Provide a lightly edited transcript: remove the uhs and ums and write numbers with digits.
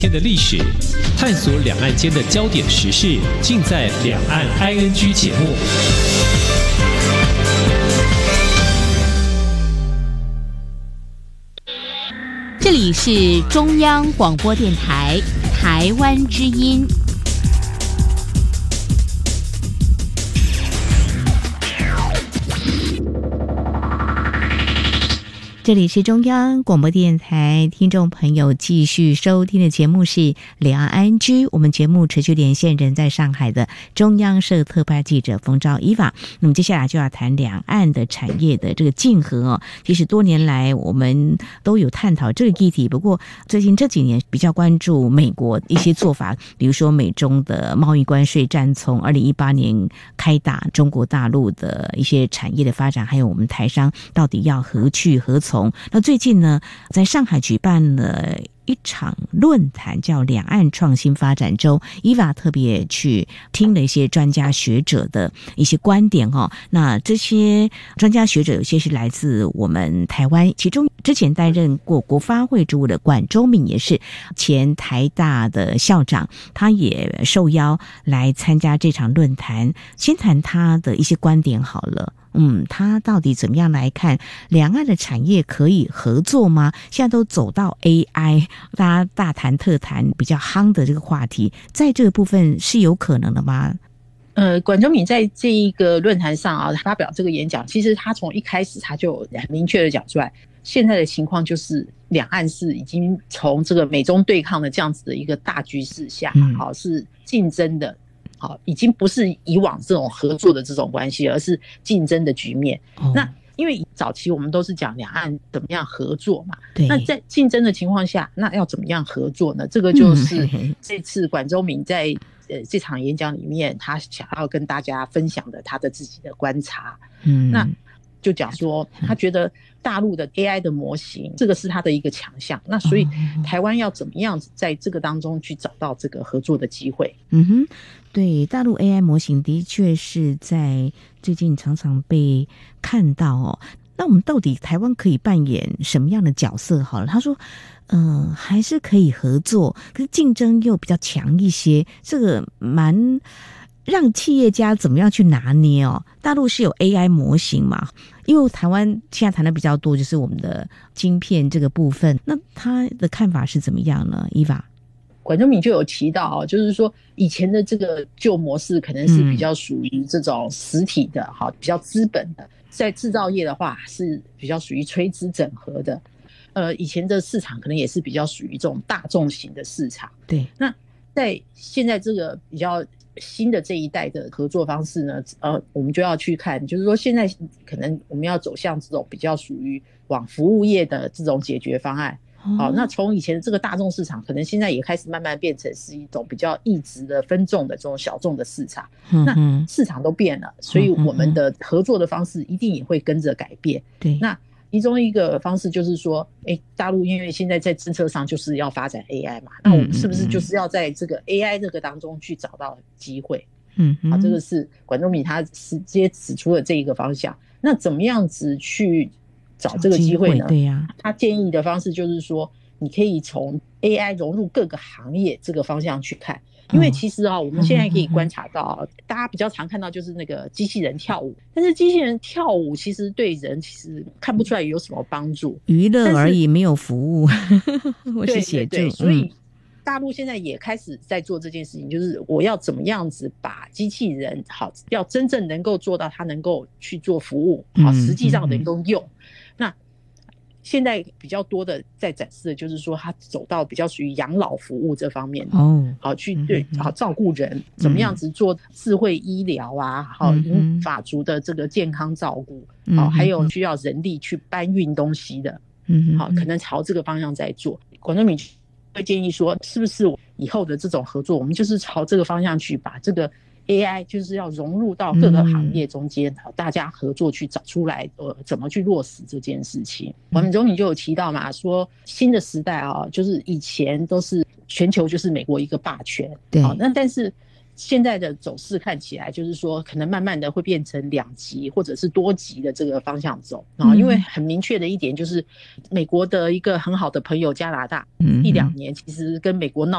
天的历史，探索两岸间的焦点时事，尽在《两岸 ING》节目。 这里是中央广播电台台湾之音。这里是中央广播电台，听众朋友继续收听的节目是两岸 ING， 我们节目持续连线人在上海的中央社特派记者冯兆伊娃。那么接下来就要谈两岸的产业的这个竞合哦。其实多年来我们都有探讨这个议题，不过最近这几年比较关注美国一些做法，比如说美中的贸易关税战从2018年开打，中国大陆的一些产业的发展，还有我们台商到底要何去何从。那最近呢，在上海举办了一场论坛，叫两岸创新发展周。伊娃特别去听了一些专家学者的一些观点哦。那这些专家学者有些是来自我们台湾，其中之前担任过国发会主委的管中闵也是前台大的校长，他也受邀来参加这场论坛。先谈他的一些观点好了。他到底怎么样来看两岸的产业可以合作吗？现在都走到 AI， 大家大谈特谈比较夯的这个话题，在这个部分是有可能的吗？ 管中闵在这一个论坛上啊，发表这个演讲，其实他从一开始他就很明确的讲出来，现在的情况就是两岸是已经从这个美中对抗的这样子的一个大局势下，是竞争的。好，已经不是以往这种合作的这种关系，而是竞争的局面。那因为早期我们都是讲两岸怎么样合作嘛，那在竞争的情况下，那要怎么样合作呢？这个就是这次管中闵在这场演讲里面，他想要跟大家分享的他的自己的观察。那就讲说，他觉得大陆的 AI 的模型，这个是他的一个强项。那所以台湾要怎么样在这个当中去找到这个合作的机会？ 对，大陆 AI 模型的确是在最近常常被看到哦。那我们到底台湾可以扮演什么样的角色？好了，他说，还是可以合作，可是竞争又比较强一些，这个蛮让企业家怎么样去拿捏哦？大陆是有 AI 模型嘛？因为台湾现在谈的比较多，就是我们的晶片这个部分。那他的看法是怎么样呢？伊娃， 管中闵就有提到，就是说以前的这个旧模式可能是比较属于这种实体的，比较资本的，在制造业的话是比较属于垂直整合的。以前的市场可能也是比较属于这种大众型的市场。 对， 那在现在这个比较新的这一代的合作方式呢，我们就要去看，就是说现在可能我们要走向这种比较属于往服务业的这种解决方案。好，那从以前的这个大众市场，可能现在也开始慢慢变成是一种比较异质的分众的这种小众的市场。那市场都变了，所以我们的合作的方式一定也会跟着改变。 对， 那其中一个方式就是说，大陆因为现在在政策上就是要发展 AI 嘛，那我们是不是就是要在这个 AI 这个当中去找到机会？好，这个是管中闵他直接指出了这一个方向。那怎么样子去找这个机会呢？ 对呀， 他建议的方式就是说，你可以从 AI 融入各个行业这个方向去看。因为其实我们现在可以观察到，大家比较常看到就是那个机器人跳舞，但是机器人跳舞其实对人其实看不出来有什么帮助， 娱乐而已，没有服务或是协助。 对，所以大陆现在也开始在做这件事情，就是我要怎么样子把机器人要真正能够做到它能够去做服务，实际上能够用。那现在比较多的在展示的就是说，他走到比较属于养老服务这方面好去照顾人，怎么样子做智慧医疗啊，法族的这个健康照顾，还有需要人力去搬运东西的，可能朝这个方向在做。管中闵会建议说，是不是以后的这种合作，我们就是朝这个方向去把这个AI 就是要融入到各个行业中间，大家合作去找出来怎么去落实这件事情。管中闵就有提到嘛，说新的时代就是以前都是全球就是美国一个霸权， 对， 那但是现在的走势看起来就是说，可能慢慢的会变成2极或者是多极的这个方向走啊。因为很明确的一点就是，美国的一个很好的朋友加拿大，1-2年其实跟美国闹